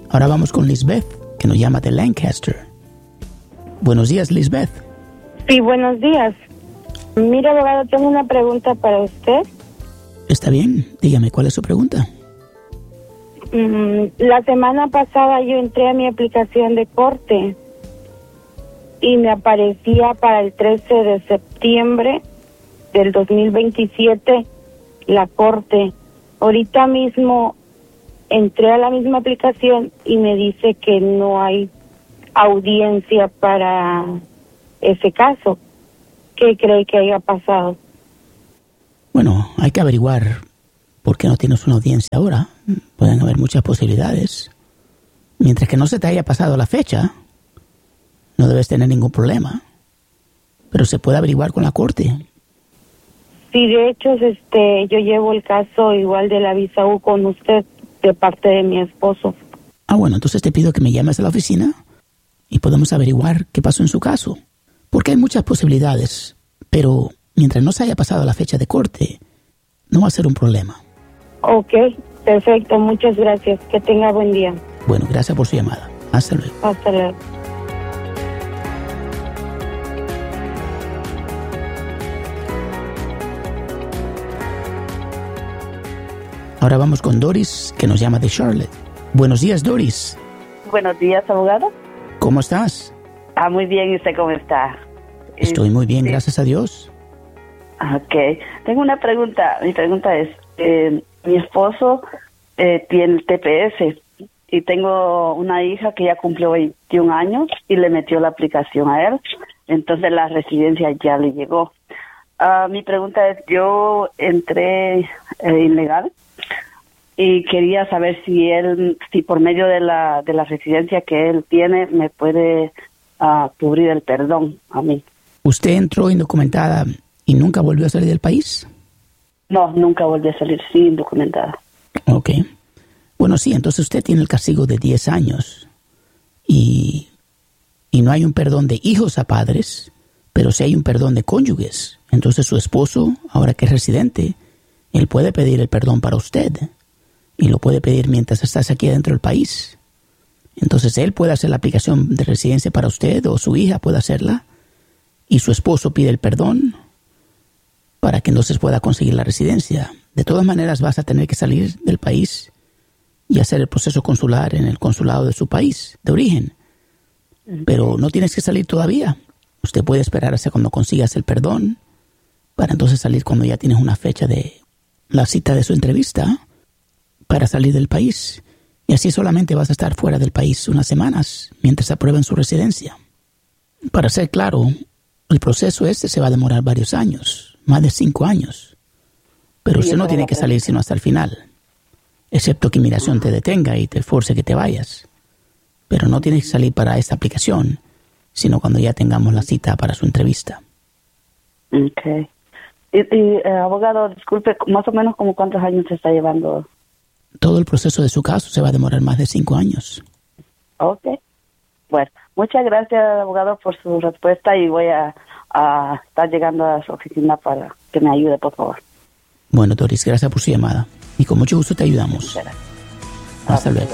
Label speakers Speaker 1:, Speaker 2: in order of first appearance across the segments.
Speaker 1: Ahora vamos con Lisbeth, que nos llama de Lancaster. Buenos días, Lisbeth.
Speaker 2: Sí, buenos días. Mira, abogado, tengo una pregunta para usted.
Speaker 1: Está bien, dígame, ¿cuál es su pregunta?
Speaker 2: La semana pasada yo entré a mi aplicación de corte y me aparecía para el 13 de septiembre del 2027 la corte. Ahorita mismo entré a la misma aplicación y me dice que no hay audiencia para ese caso. ¿Qué cree que haya pasado?
Speaker 1: Bueno, hay que averiguar por qué no tienes una audiencia ahora. Pueden haber muchas posibilidades. Mientras que no se te haya pasado la fecha, no debes tener ningún problema. Pero se puede averiguar con la corte.
Speaker 2: Sí, de hecho, yo llevo el caso igual de la visa U con usted de parte de mi esposo.
Speaker 1: Bueno, entonces te pido que me llames a la oficina y podemos averiguar qué pasó en su caso. Porque hay muchas posibilidades, pero mientras no se haya pasado la fecha de corte, no va a ser un problema.
Speaker 2: Ok, perfecto, muchas gracias. Que tenga buen día.
Speaker 1: Bueno, gracias por su llamada. Hasta luego.
Speaker 2: Hasta luego.
Speaker 1: Ahora vamos con Doris, que nos llama de Charlotte. Buenos días, Doris.
Speaker 3: Buenos días, abogado.
Speaker 1: ¿Cómo estás?
Speaker 3: Muy bien, ¿y usted cómo está?
Speaker 1: Estoy muy bien, gracias a Dios.
Speaker 3: Ok, tengo una pregunta. Mi pregunta es, mi esposo tiene el TPS y tengo una hija que ya cumplió 21 años y le metió la aplicación a él, entonces la residencia ya le llegó. Mi pregunta es, yo entré ilegal y quería saber si por medio de la residencia que él tiene me puede cubrir el perdón a mí.
Speaker 1: ¿Usted entró indocumentada y nunca volvió a salir del país?
Speaker 3: No, nunca volví a salir, sí, indocumentada.
Speaker 1: Ok. Bueno, sí, entonces usted tiene el castigo de 10 años y no hay un perdón de hijos a padres, pero sí hay un perdón de cónyuges. Entonces su esposo, ahora que es residente, él puede pedir el perdón para usted y lo puede pedir mientras estás aquí dentro del país. Entonces él puede hacer la aplicación de residencia para usted o su hija puede hacerla y su esposo pide el perdón para que entonces pueda conseguir la residencia. De todas maneras vas a tener que salir del país y hacer el proceso consular en el consulado de su país de origen. Pero no tienes que salir todavía. Usted puede esperar hasta cuando consigas el perdón para entonces salir cuando ya tienes una fecha de la cita de su entrevista para salir del país. Y así solamente vas a estar fuera del país unas semanas mientras aprueben su residencia. Para ser claro, el proceso se va a demorar varios años, más de 5 años. Pero usted no tiene que salir sino hasta el final, excepto que inmigración te detenga y te force que te vayas. Pero no tienes que salir para esta aplicación, sino cuando ya tengamos la cita para su entrevista.
Speaker 3: Ok. Y abogado, disculpe, más o menos como cuántos años se está llevando.
Speaker 1: Todo el proceso de su caso se va a demorar más de 5 años.
Speaker 3: Ok. Bueno, muchas gracias, abogado, por su respuesta y voy a estar llegando a su oficina para que me ayude, por favor.
Speaker 1: Bueno, Doris, gracias por su llamada. Y con mucho gusto te ayudamos. Hasta luego.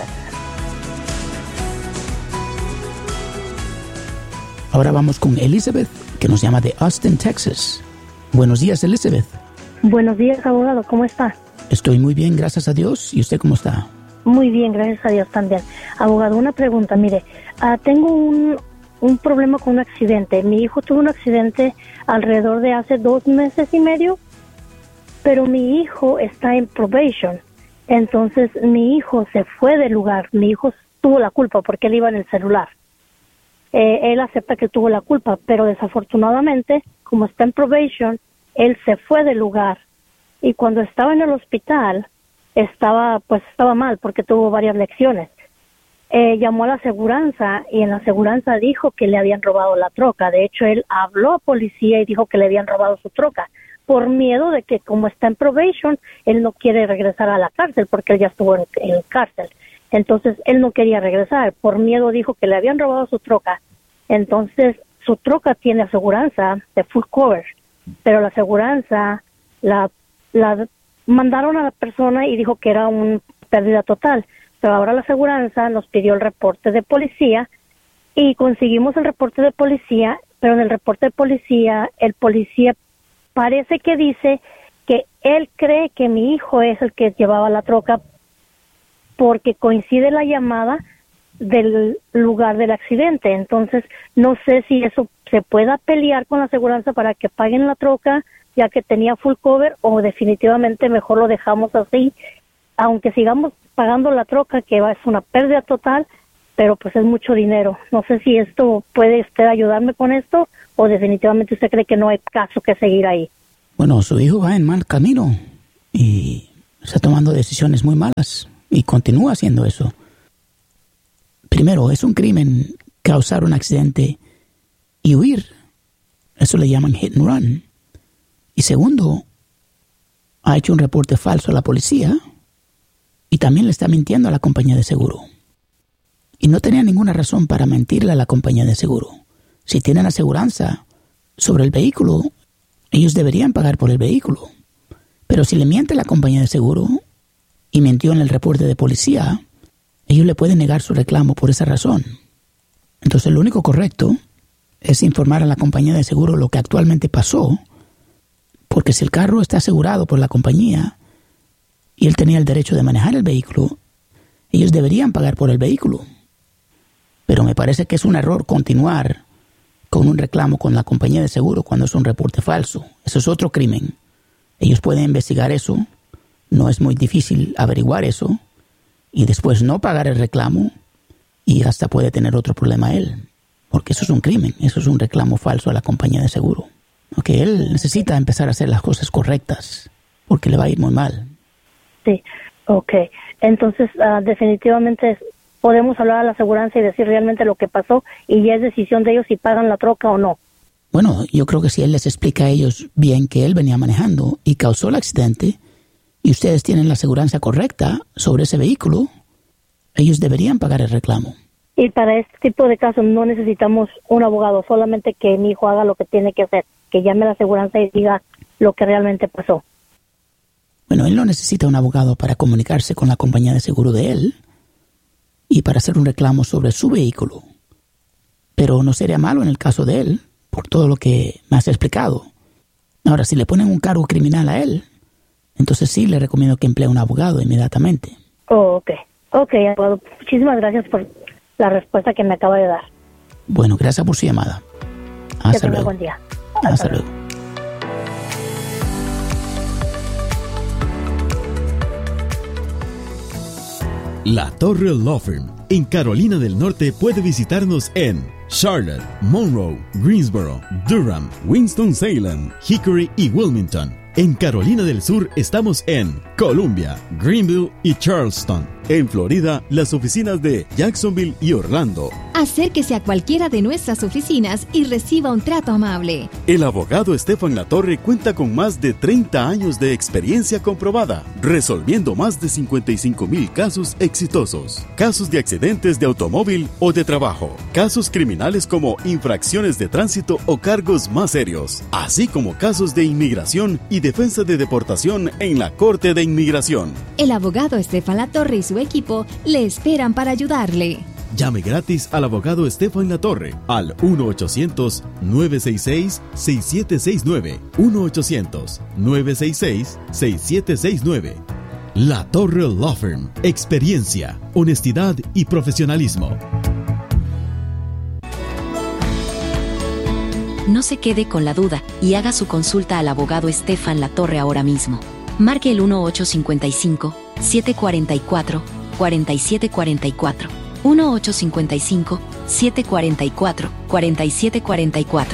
Speaker 1: Ahora vamos con Elizabeth, que nos llama de Austin, Texas. Buenos días, Elizabeth.
Speaker 4: Buenos días, abogado. ¿Cómo está?
Speaker 1: Estoy muy bien, gracias a Dios. ¿Y usted cómo está?
Speaker 4: Muy bien, gracias a Dios también. Abogado, una pregunta. Mire, tengo un problema con un accidente. Mi hijo tuvo un accidente alrededor de hace 2 meses y medio, pero mi hijo está en probation. Entonces, mi hijo se fue del lugar. Mi hijo tuvo la culpa porque él iba en el celular. Él acepta que tuvo la culpa, pero desafortunadamente, como está en probation, él se fue del lugar. Y cuando estaba en el hospital, estaba mal porque tuvo varias lecciones. Llamó a la aseguranza y en la aseguranza dijo que le habían robado la troca. De hecho, él habló a policía y dijo que le habían robado su troca por miedo de que como está en probation, él no quiere regresar a la cárcel porque él ya estuvo en cárcel. Entonces, él no quería regresar. Por miedo dijo que le habían robado su troca. Entonces, su troca tiene aseguranza de full cover, pero la aseguranza la mandaron a la persona y dijo que era una pérdida total. Pero ahora la aseguranza nos pidió el reporte de policía y conseguimos el reporte de policía, pero en el reporte de policía, el policía parece que dice que él cree que mi hijo es el que llevaba la troca porque coincide la llamada del lugar del accidente. Entonces, no sé si eso se pueda pelear con la aseguranza para que paguen la troca, ya que tenía full cover, o definitivamente mejor lo dejamos así, aunque sigamos pagando la troca, que es una pérdida total, pero pues es mucho dinero. No sé si esto puede usted ayudarme con esto, o definitivamente usted cree que no hay caso que seguir ahí.
Speaker 1: Bueno, su hijo va en mal camino y está tomando decisiones muy malas y continúa haciendo eso. Primero, es un crimen causar un accidente y huir. Eso le llaman hit and run. Y segundo, ha hecho un reporte falso a la policía y también le está mintiendo a la compañía de seguro. Y no tenía ninguna razón para mentirle a la compañía de seguro. Si tienen aseguranza sobre el vehículo, ellos deberían pagar por el vehículo. Pero si le miente a la compañía de seguro y mintió en el reporte de policía, ellos le pueden negar su reclamo por esa razón. Entonces lo único correcto es informar a la compañía de seguro lo que actualmente pasó, porque si el carro está asegurado por la compañía y él tenía el derecho de manejar el vehículo, ellos deberían pagar por el vehículo. Pero me parece que es un error continuar con un reclamo con la compañía de seguro cuando es un reporte falso. Eso es otro crimen. Ellos pueden investigar eso, no es muy difícil averiguar eso, y después no pagar el reclamo, y hasta puede tener otro problema él, porque eso es un crimen, eso es un reclamo falso a la compañía de seguro. Okay, él necesita empezar a hacer las cosas correctas, porque le va a ir muy mal.
Speaker 4: Sí, ok. Entonces, definitivamente podemos hablar a la aseguranza y decir realmente lo que pasó, y ya es decisión de ellos si pagan la troca o no.
Speaker 1: Bueno, yo creo que si él les explica a ellos bien que él venía manejando y causó el accidente, y ustedes tienen la aseguranza correcta sobre ese vehículo, ellos deberían pagar el reclamo.
Speaker 4: Y para este tipo de casos no necesitamos un abogado, solamente que mi hijo haga lo que tiene que hacer, que llame a la aseguranza y diga lo que realmente pasó.
Speaker 1: Bueno, él no necesita un abogado para comunicarse con la compañía de seguro de él y para hacer un reclamo sobre su vehículo. Pero no sería malo en el caso de él, por todo lo que me has explicado. Ahora, si le ponen un cargo criminal a él, entonces sí le recomiendo que emplee un abogado inmediatamente.
Speaker 4: Oh, ok. Ok, abogado. Muchísimas gracias por la respuesta que me acaba de dar.
Speaker 1: Bueno, gracias por su llamada. Hasta luego.
Speaker 4: Buen día.
Speaker 1: Hasta luego.
Speaker 5: La Torre Law Firm en Carolina del Norte puede visitarnos en Charlotte, Monroe, Greensboro, Durham, Winston-Salem, Hickory y Wilmington. En Carolina del Sur estamos en Columbia, Greenville y Charleston. En Florida, las oficinas de Jacksonville y Orlando.
Speaker 6: Acérquese a cualquiera de nuestras oficinas y reciba un trato amable.
Speaker 5: El abogado Estefan Latorre cuenta con más de 30 años de experiencia comprobada, resolviendo más de 55,000 casos exitosos. Casos de accidentes de automóvil o de trabajo, casos criminales como infracciones de tránsito o cargos más serios, así como casos de inmigración y defensa de deportación en la Corte de Inmigración.
Speaker 6: El abogado Estefan Latorre y su equipo le esperan para ayudarle.
Speaker 5: Llame gratis al abogado Estefan Latorre al 1-800-966-6769. 1-800-966-6769. La Torre Law Firm. Experiencia, honestidad y profesionalismo.
Speaker 7: No se quede con la duda y haga su consulta al abogado Estefan Latorre ahora mismo. Marque el 1-855-744-4744. 1-855-744-4744.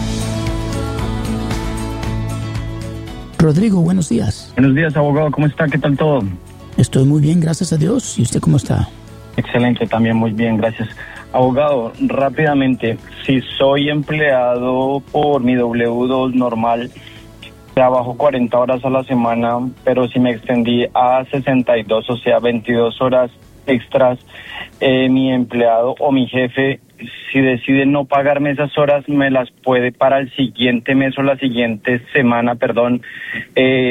Speaker 1: Rodrigo, buenos días.
Speaker 8: Buenos días, abogado. ¿Cómo está? ¿Qué tal todo?
Speaker 1: Estoy muy bien, gracias a Dios. ¿Y usted cómo está?
Speaker 8: Excelente, también muy bien, gracias. Abogado, rápidamente, si soy empleado por mi W2 normal, trabajo 40 horas a la semana, pero si me extendí a 62, o sea, 22 horas extras, mi empleado o mi jefe, si decide no pagarme esas horas, me las puede para el siguiente mes o la siguiente semana,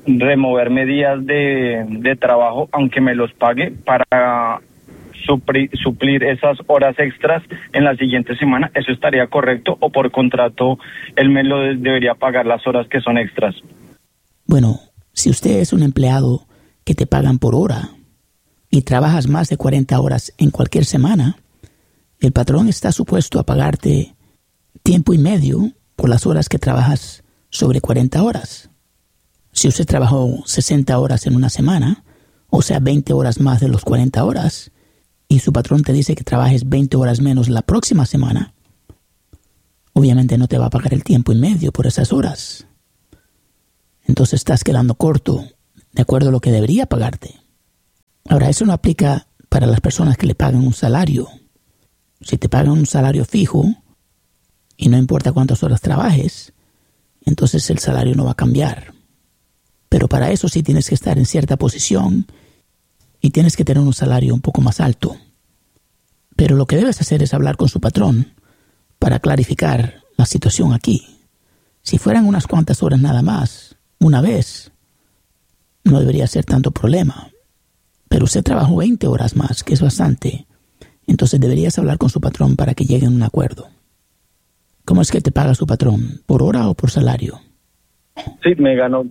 Speaker 8: removerme días de trabajo, aunque me los pague, para suplir esas horas extras en la siguiente semana. ¿Eso estaría correcto o por contrato él me lo debería pagar las horas que son extras?
Speaker 1: Bueno, si usted es un empleado que te pagan por hora y trabajas más de 40 horas en cualquier semana, el patrón está supuesto a pagarte tiempo y medio por las horas que trabajas sobre 40 horas. Si usted trabajó 60 horas en una semana, o sea 20 horas más de los 40 horas, y su patrón te dice que trabajes 20 horas menos la próxima semana, obviamente no te va a pagar el tiempo y medio por esas horas. Entonces estás quedando corto de acuerdo a lo que debería pagarte. Ahora, eso no aplica para las personas que le pagan un salario. Si te pagan un salario fijo y no importa cuántas horas trabajes, entonces el salario no va a cambiar. Pero para eso sí tienes que estar en cierta posición y tienes que tener un salario un poco más alto. Pero lo que debes hacer es hablar con su patrón para clarificar la situación aquí. Si fueran unas cuantas horas nada más, una vez, no debería ser tanto problema. Pero usted trabajó 20 horas más, que es bastante. Entonces deberías hablar con su patrón para que lleguen a un acuerdo. ¿Cómo es que te paga su patrón? ¿Por hora o por salario?
Speaker 8: Sí, me ganó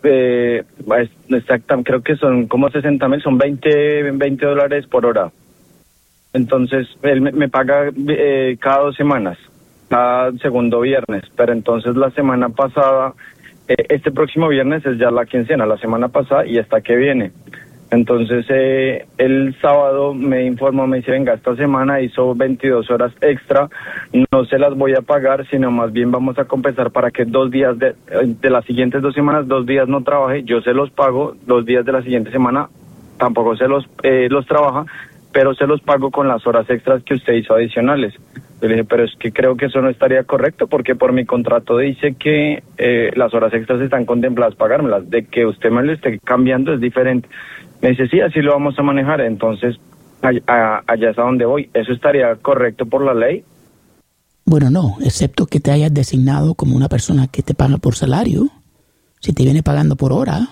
Speaker 8: exactamente, creo que son como 60,000, son 20 dólares por hora. Entonces, él me paga cada 2 semanas, cada segundo viernes. Pero entonces la semana pasada, este próximo viernes es ya la quincena, la semana pasada y hasta que viene. Entonces, el sábado me informó, me dice, venga, esta semana hizo 22 horas extra, no se las voy a pagar, sino más bien vamos a compensar para que 2 días de las siguientes 2 semanas, 2 días no trabaje, yo se los pago, 2 días de la siguiente semana tampoco se los trabaja, pero se los pago con las horas extras que usted hizo adicionales. Yo le dije, pero es que creo que eso no estaría correcto, porque por mi contrato dice que las horas extras están contempladas pagármelas, de que usted me lo esté cambiando es diferente. Me dice, sí, así lo vamos a manejar. Entonces, allá es a donde voy. ¿Eso estaría correcto por la ley?
Speaker 1: Bueno, no, excepto que te hayas designado como una persona que te paga por salario. Si te viene pagando por hora,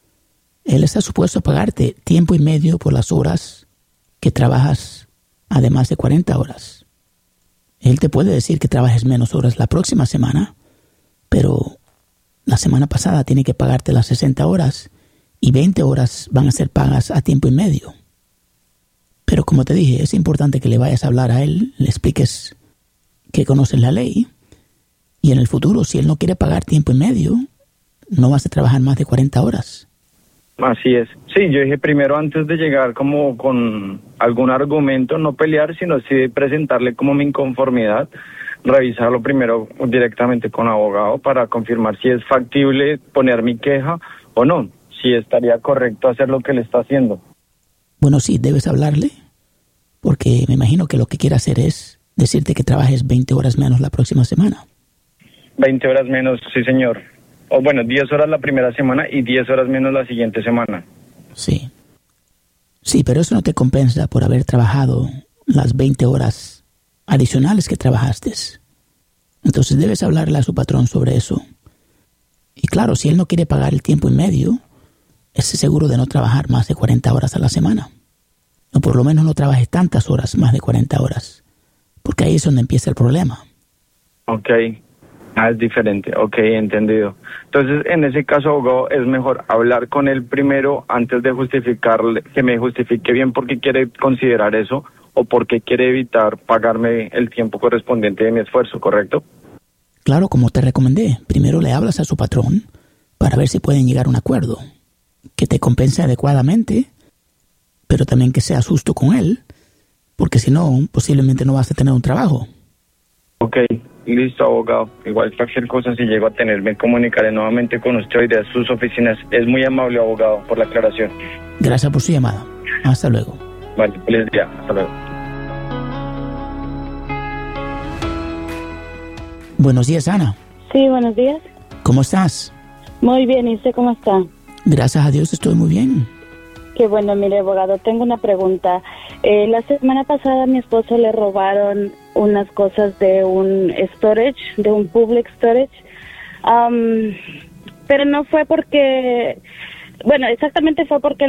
Speaker 1: él está supuesto a pagarte tiempo y medio por las horas que trabajas, además de 40 horas. Él te puede decir que trabajes menos horas la próxima semana, pero la semana pasada tiene que pagarte las 60 horas y 20 horas van a ser pagas a tiempo y medio. Pero como te dije, es importante que le vayas a hablar a él, le expliques que conoces la ley, y en el futuro, si él no quiere pagar tiempo y medio, no vas a trabajar más de 40 horas.
Speaker 8: Así es. Sí, yo dije primero, antes de llegar como con algún argumento, no pelear, sino sí presentarle como mi inconformidad, revisarlo primero directamente con abogado para confirmar si es factible poner mi queja o no, si estaría correcto hacer lo que le está haciendo.
Speaker 1: Bueno, sí, debes hablarle, porque me imagino que lo que quiere hacer es decirte que trabajes 20 horas menos la próxima semana.
Speaker 8: 20 horas menos, sí señor. O bueno, 10 horas la primera semana y 10 horas menos la siguiente semana.
Speaker 1: Sí. Sí, pero eso no te compensa por haber trabajado las 20 horas adicionales que trabajaste. Entonces debes hablarle a su patrón sobre eso. Y claro, si él no quiere pagar el tiempo y medio, esté seguro de no trabajar más de 40 horas a la semana. O por lo menos no trabajes tantas horas, más de 40 horas. Porque ahí es donde empieza el problema.
Speaker 8: Ok. Es diferente. Ok, entendido. Entonces, en ese caso, abogado, es mejor hablar con él primero antes de justificarle, que me justifique bien por qué quiere considerar eso o por qué quiere evitar pagarme el tiempo correspondiente de mi esfuerzo, ¿correcto?
Speaker 1: Claro, como te recomendé, primero le hablas a su patrón para ver si pueden llegar a un acuerdo que te compense adecuadamente, pero también que seas justo con él, porque si no, posiblemente no vas a tener un trabajo.
Speaker 8: Ok, listo, abogado. Igual cualquier cosa, si llego a tener, me comunicaré nuevamente con usted y de sus oficinas. Es muy amable, abogado, por la aclaración.
Speaker 1: Gracias por su llamada. Hasta luego.
Speaker 8: Vale, feliz día. Hasta luego.
Speaker 1: Buenos días, Ana.
Speaker 2: Sí, buenos días.
Speaker 1: ¿Cómo estás?
Speaker 2: Muy bien, ¿y usted cómo está?
Speaker 1: Gracias a Dios, estoy muy bien.
Speaker 2: Qué bueno, mire, abogado, tengo una pregunta. La semana pasada a mi esposo le robaron unas cosas de un storage, de un public storage. Pero no fue porque, bueno, exactamente fue porque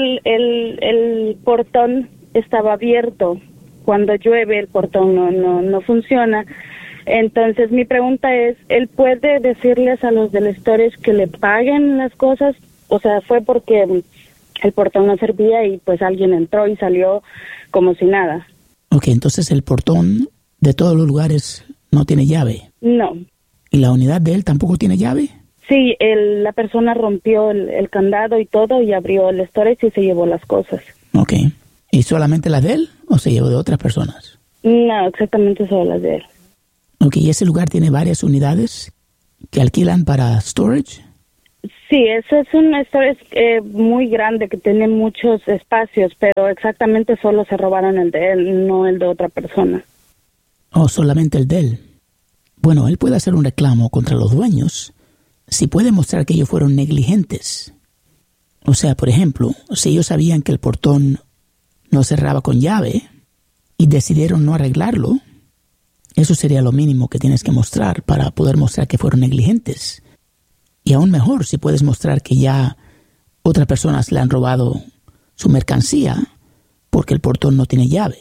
Speaker 2: el portón estaba abierto. Cuando llueve el portón no funciona. Entonces mi pregunta es, ¿él puede decirles a los del storage que le paguen las cosas? O sea, fue porque el portón no servía y pues alguien entró y salió como si nada.
Speaker 1: Ok, entonces el portón de todos los lugares no tiene llave.
Speaker 2: No.
Speaker 1: ¿Y la unidad de él tampoco tiene llave?
Speaker 2: Sí, la persona rompió el candado y todo y abrió el storage y se llevó las cosas.
Speaker 1: Ok. ¿Y solamente las de él o se llevó de otras personas?
Speaker 2: No, exactamente solo las de él.
Speaker 1: Ok, ¿y ese lugar tiene varias unidades que alquilan para storage?
Speaker 2: Sí, eso es un storage muy grande que tiene muchos espacios, pero exactamente solo se robaron el de él, no el de otra persona.
Speaker 1: ¿O solamente el de él? Bueno, él puede hacer un reclamo contra los dueños si puede mostrar que ellos fueron negligentes. O sea, por ejemplo, si ellos sabían que el portón no cerraba con llave y decidieron no arreglarlo, eso sería lo mínimo que tienes que mostrar para poder mostrar que fueron negligentes. Y aún mejor si puedes mostrar que ya otras personas le han robado su mercancía porque el portón no tiene llave.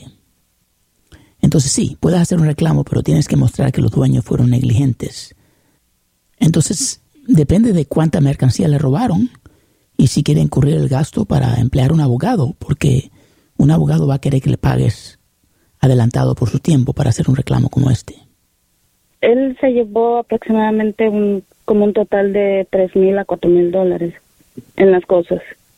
Speaker 1: Entonces sí, puedes hacer un reclamo, pero tienes que mostrar que los dueños fueron negligentes. Entonces, depende de cuánta mercancía le robaron y si quiere incurrir el gasto para emplear un abogado, porque un abogado va a querer que le pagues adelantado por su tiempo para hacer un reclamo como este.
Speaker 2: Él se llevó aproximadamente como un total de $3,000 a $4,000 en las cosas.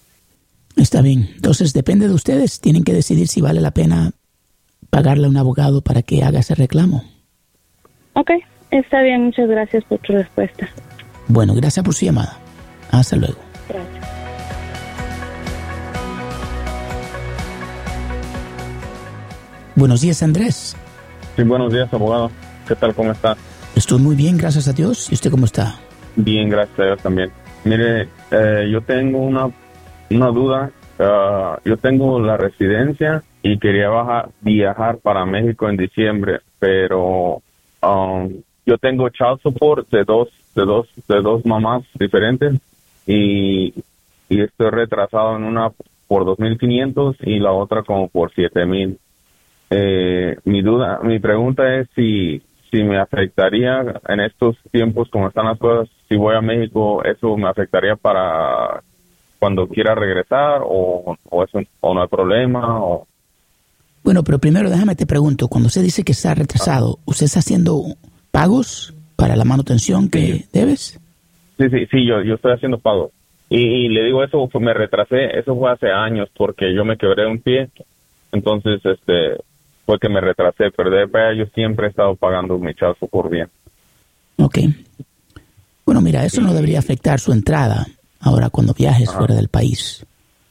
Speaker 1: Está bien. Entonces, depende de ustedes. Tienen que decidir si vale la pena pagarle a un abogado para que haga ese reclamo.
Speaker 2: Ok, está bien. Muchas gracias por tu respuesta.
Speaker 1: Bueno, gracias por su llamada. Hasta luego.
Speaker 2: Gracias.
Speaker 1: Buenos días, Andrés.
Speaker 9: Sí, buenos días, abogado. ¿Qué tal? ¿Cómo está?
Speaker 1: Estoy muy bien, gracias a Dios. ¿Y usted cómo está?
Speaker 9: Bien, gracias a Dios también. Mire, yo tengo una duda. Yo tengo la residencia y quería viajar para México en diciembre, pero yo tengo child support de dos mamás diferentes y estoy retrasado en una por 2,500 y la otra como por 7,000. Mi pregunta es si me afectaría en estos tiempos como están las cosas, si voy a México, eso me afectaría para cuando quiera regresar o no hay problema.
Speaker 1: Bueno, pero primero déjame te pregunto, cuando usted dice que está retrasado, ¿usted está haciendo pagos para la manutención que debes?
Speaker 9: Sí, yo estoy haciendo pagos. Y le digo eso, me retrasé, eso fue hace años porque yo me quebré un pie, entonces fue que me retrasé, pero después yo siempre he estado pagando mi child support bien. Ok.
Speaker 1: Bueno, mira, eso no debería afectar su entrada ahora cuando viajes fuera del país.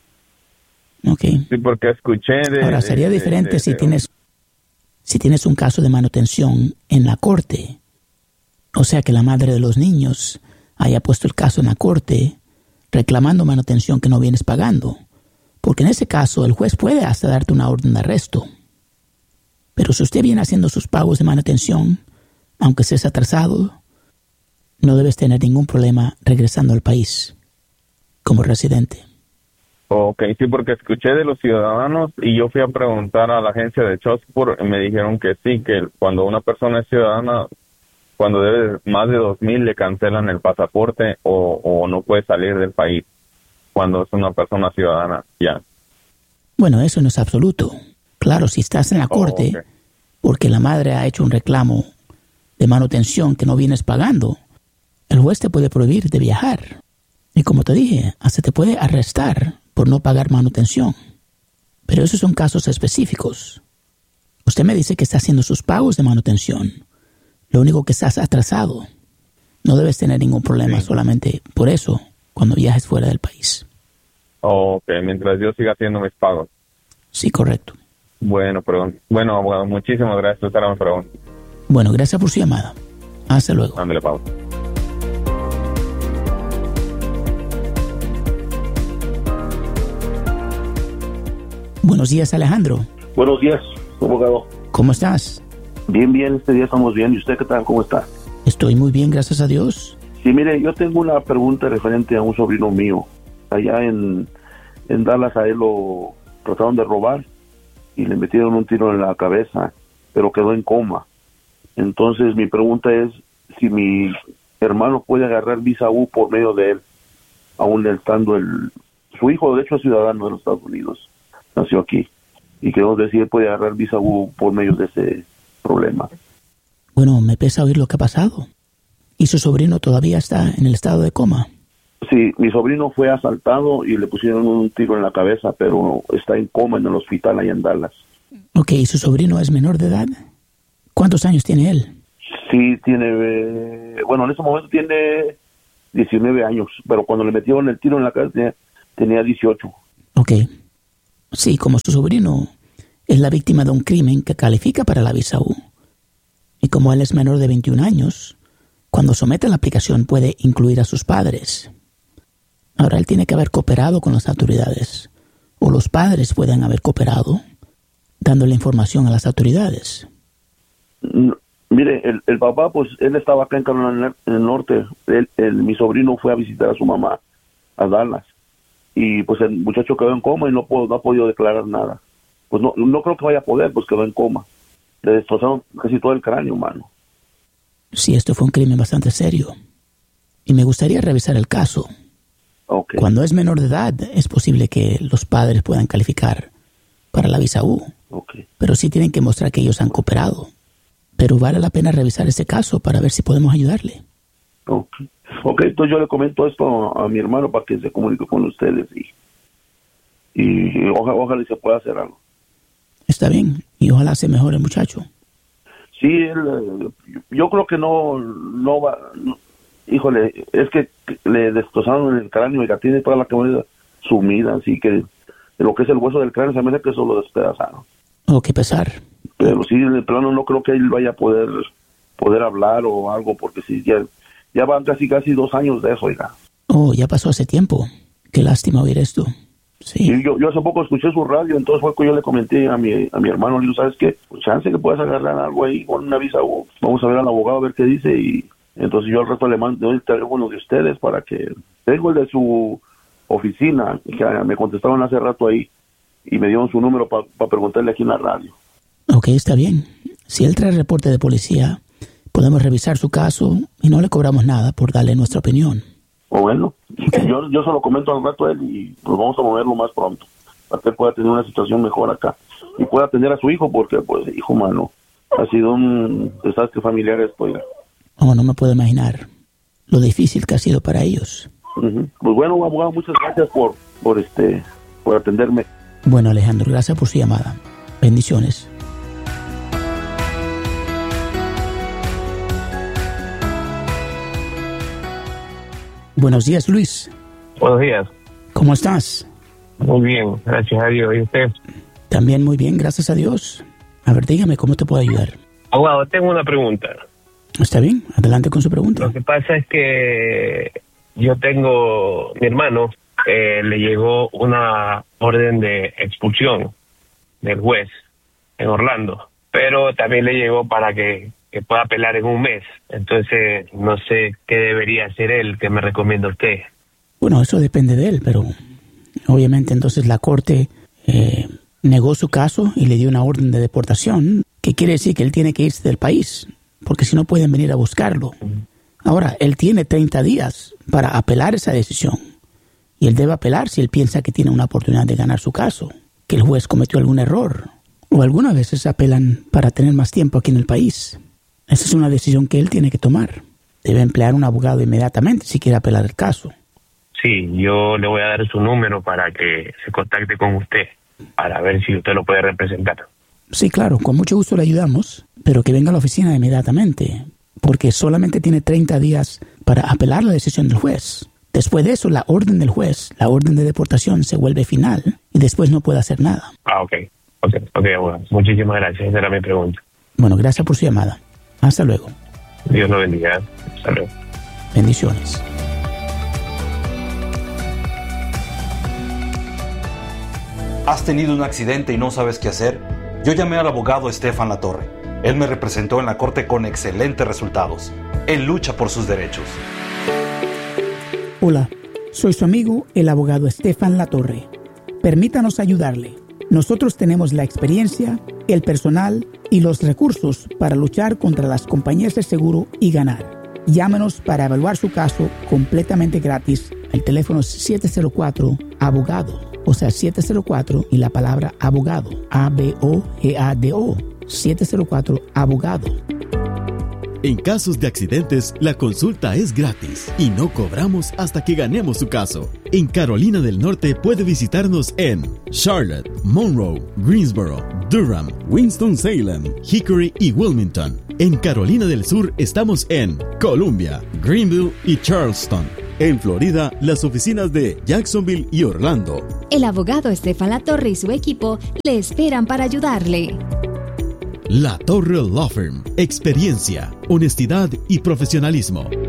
Speaker 1: Ok.
Speaker 9: Sí, porque escuché
Speaker 1: ahora, sería diferente si tienes un caso de manutención en la corte. O sea, que la madre de los niños haya puesto el caso en la corte reclamando manutención que no vienes pagando. Porque en ese caso el juez puede hasta darte una orden de arresto. Pero si usted viene haciendo sus pagos de manutención, aunque estés atrasado, no debes tener ningún problema regresando al país como residente.
Speaker 9: Ok, sí, porque escuché de los ciudadanos y yo fui a preguntar a la agencia de child support y me dijeron que sí, que cuando una persona es ciudadana, cuando debe más de 2,000 le cancelan el pasaporte o no puede salir del país cuando es una persona ciudadana, ya.
Speaker 1: Bueno, eso no es absoluto. Claro, si estás en la corte porque la madre ha hecho un reclamo de manutención que no vienes pagando, el juez te puede prohibir de viajar. Y como te dije, hasta te puede arrestar por no pagar manutención. Pero esos son casos específicos. Usted me dice que está haciendo sus pagos de manutención. Lo único que estás atrasado. No debes tener ningún problema solamente por eso cuando viajes fuera del país.
Speaker 9: Ok, mientras yo siga haciendo mis pagos.
Speaker 1: Sí, correcto.
Speaker 9: Bueno, abogado, muchísimas gracias. Esta era mi pregunta.
Speaker 1: Bueno, gracias por su llamada. Hasta luego.
Speaker 9: Ándale, Pablo.
Speaker 1: Buenos días, Alejandro.
Speaker 10: Buenos días, abogado.
Speaker 1: ¿Cómo estás?
Speaker 10: Bien, este día estamos bien. ¿Y usted qué tal? ¿Cómo está?
Speaker 1: Estoy muy bien, gracias a Dios.
Speaker 10: Sí, mire, yo tengo una pregunta referente a un sobrino mío. Allá en Dallas a él lo trataron de robar y le metieron un tiro en la cabeza, pero quedó en coma. Entonces mi pregunta es si mi hermano puede agarrar visa U por medio de él, aún estando su hijo, de hecho, es ciudadano de los Estados Unidos, nació aquí, y queremos ver si él puede agarrar visa U por medio de ese problema.
Speaker 1: Bueno, me pesa oír lo que ha pasado. ¿Y su sobrino todavía está en el estado de coma?
Speaker 10: Sí, mi sobrino fue asaltado y le pusieron un tiro en la cabeza, pero está en coma en el hospital allá en Dallas.
Speaker 1: Ok, ¿y su sobrino es menor de edad? ¿Cuántos años tiene él?
Speaker 10: Sí, tiene, bueno, en ese momento tiene 19 años, pero cuando le metieron el tiro en la cabeza tenía 18.
Speaker 1: Ok. Sí, como su sobrino es la víctima de un crimen que califica para la visa U, y como él es menor de 21 años, cuando somete la aplicación puede incluir a sus padres. Ahora, él tiene que haber cooperado con las autoridades, o los padres pueden haber cooperado, dándole información a las autoridades.
Speaker 10: Mire, el papá, pues, él estaba acá en Carolina del Norte. Mi sobrino fue a visitar a su mamá a Dallas. Y, pues, el muchacho quedó en coma y no ha podido declarar nada. Pues, no creo que vaya a poder, pues, quedó en coma. Le destrozaron casi todo el cráneo, mano.
Speaker 1: Sí, esto fue un crimen bastante serio. Y me gustaría revisar el caso.
Speaker 10: Okay.
Speaker 1: Cuando es menor de edad, es posible que los padres puedan calificar para la visa U.
Speaker 10: Okay.
Speaker 1: Pero sí tienen que mostrar que ellos han cooperado. Pero vale la pena revisar ese caso para ver si podemos ayudarle.
Speaker 10: Ok, entonces yo le comento esto a mi hermano para que se comunique con ustedes y ojalá se pueda hacer algo.
Speaker 1: Está bien, y ojalá se mejore el muchacho.
Speaker 10: Sí, yo creo que no va, híjole, es que le destrozaron el cráneo y la tiene toda la cabeza sumida, así que lo que es el hueso del cráneo se me hace que eso lo despedazaron.
Speaker 1: Oh, qué pesar.
Speaker 10: Pero sí, en el plano no creo que él vaya a poder hablar o algo, porque sí, ya van casi 2 años de eso, oiga.
Speaker 1: Oh, ya pasó hace tiempo. Qué lástima oír esto. Sí.
Speaker 10: Y yo hace poco escuché su radio, entonces fue que yo le comenté a mi hermano, le digo, ¿sabes qué? Pues chance que puedas agarrar algo ahí con una visa, o vamos a ver al abogado a ver qué dice, y entonces yo al rato le mando el teléfono de ustedes para que... Tengo el de su oficina, que me contestaron hace rato ahí, y me dieron su número para preguntarle aquí en la radio. Ok,
Speaker 1: está bien. Si él trae reporte de policía, podemos revisar su caso y no le cobramos nada por darle nuestra opinión.
Speaker 10: Bueno, okay. Yo se lo comento al rato a él y pues vamos a moverlo más pronto, para que pueda tener una situación mejor acá y pueda atender a su hijo, porque pues hijo mano, ha sido un desastre familiar esto ya.
Speaker 1: Oh, no me puedo imaginar lo difícil que ha sido para ellos.
Speaker 10: Uh-huh. Pues bueno, abogado, muchas gracias por atenderme.
Speaker 1: Bueno, Alejandro, gracias por su llamada. Bendiciones. Buenos días, Luis.
Speaker 11: Buenos días.
Speaker 1: ¿Cómo estás?
Speaker 11: Muy bien, gracias a Dios. ¿Y usted?
Speaker 1: También muy bien, gracias a Dios. A ver, dígame, ¿cómo te puedo ayudar?
Speaker 11: Abogado, tengo una pregunta.
Speaker 1: Está bien, adelante con su pregunta.
Speaker 11: Lo que pasa es que yo tengo, mi hermano, le llegó una orden de expulsión del juez en Orlando, pero también le llegó para que pueda apelar en un mes. Entonces, no sé qué debería hacer él, que me recomienda usted.
Speaker 1: Bueno, eso depende de él, pero obviamente entonces la corte negó su caso y le dio una orden de deportación, que quiere decir que él tiene que irse del país, porque si no pueden venir a buscarlo. Ahora, él tiene 30 días para apelar esa decisión, y él debe apelar si él piensa que tiene una oportunidad de ganar su caso, que el juez cometió algún error, o algunas veces apelan para tener más tiempo aquí en el país. Esa es una decisión que él tiene que tomar. Debe emplear un abogado inmediatamente si quiere apelar el caso.
Speaker 11: Sí, yo le voy a dar su número para que se contacte con usted, para ver si usted lo puede representar.
Speaker 1: Sí, claro, con mucho gusto le ayudamos, pero que venga a la oficina inmediatamente, porque solamente tiene 30 días para apelar la decisión del juez. Después de eso, la orden del juez, la orden de deportación, se vuelve final y después no puede hacer nada.
Speaker 11: Ok, abogado. Muchísimas gracias, esa era mi pregunta.
Speaker 1: Bueno, gracias por su llamada. Hasta luego.
Speaker 11: Dios lo bendiga. Hasta luego.
Speaker 1: Bendiciones.
Speaker 12: ¿Has tenido un accidente y no sabes qué hacer? Yo llamé al abogado Estefan Latorre. Él me representó en la corte con excelentes resultados. Él lucha por sus derechos.
Speaker 1: Hola, soy su amigo, el abogado Estefan Latorre. Permítanos ayudarle. Nosotros tenemos la experiencia, el personal y los recursos para luchar contra las compañías de seguro y ganar. Llámenos para evaluar su caso completamente gratis. El teléfono es 704-ABOGADO, o sea, 704 y la palabra abogado, ABOGADO, 704-ABOGADO.
Speaker 5: En casos de accidentes, la consulta es gratis y no cobramos hasta que ganemos su caso. En Carolina del Norte puede visitarnos en Charlotte, Monroe, Greensboro, Durham, Winston-Salem, Hickory y Wilmington. En Carolina del Sur estamos en Columbia, Greenville y Charleston. En Florida, las oficinas de Jacksonville y Orlando.
Speaker 6: El abogado Estefan Latorre y su equipo le esperan para ayudarle.
Speaker 5: La Torre Law Firm. Experiencia, honestidad y profesionalismo.